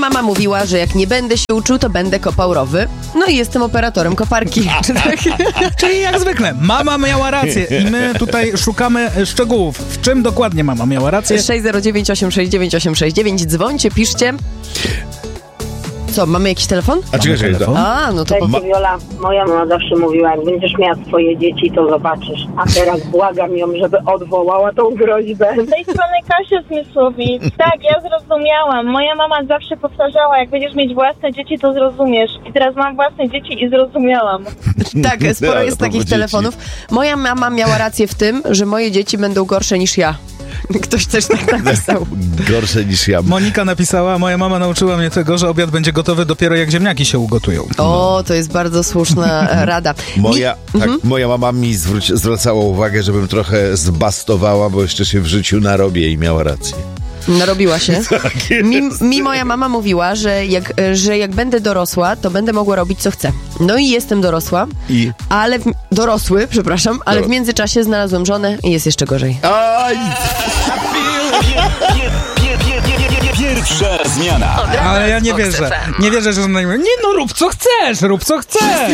mama mówiła, że jak nie będę się uczył, to będę kopał rowy. No i jestem operatorem koparki. Czyli jak zwykle, mama miała rację i my tutaj szukamy szczegółów. W czym dokładnie mama miała rację? 609 869 869. Dzwońcie, piszcie. Co, mamy jakiś telefon? No to... Cześć, Wiola. Moja mama zawsze mówiła, jak będziesz miała swoje dzieci, to zobaczysz. A teraz błagam ją, żeby odwołała tą groźbę. Z tej strony Kasia z Mysłowic. Tak, ja zrozumiałam. Moja mama zawsze powtarzała, jak będziesz mieć własne dzieci, to zrozumiesz. I teraz mam własne dzieci i zrozumiałam. Tak, sporo jest takich telefonów. Moja mama miała rację w tym, że moje dzieci będą gorsze niż ja. Ktoś też tak napisał. Gorsze niż ja. Monika napisała, moja mama nauczyła mnie tego, że obiad będzie gotowy dopiero jak ziemniaki się ugotują. O, to jest bardzo słuszna rada. Moja mama mi zwracała uwagę, żebym trochę zbastowała, bo jeszcze się w życiu narobię i miała rację. Narobiła się. Mi moja mama mówiła, że jak będę dorosła, to będę mogła robić co chcę. No i jestem dorosła, ale w międzyczasie znalazłem żonę i jest jeszcze gorzej. Pierwsza zmiana. Ale ja nie wierzę. Nie wierzę, że ona nie mówi, nie no, rób co chcesz.